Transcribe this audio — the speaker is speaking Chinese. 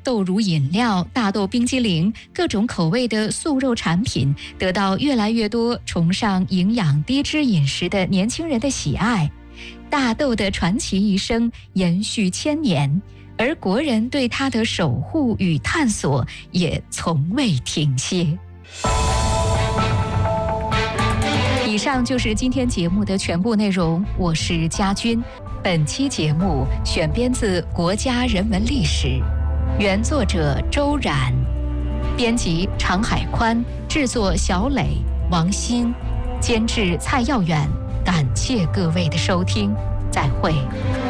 豆乳饮料、大豆冰激凌、各种口味的素肉产品得到越来越多崇尚营养低脂饮食的年轻人的喜爱。大豆的传奇一生延续千年，而国人对它的守护与探索也从未停歇。以上就是今天节目的全部内容，我是佳君。本期节目选编自《国家人文历史》，原作者周冉，编辑常海宽，制作小磊、王鑫，监制蔡耀远。感谢各位的收听，再会。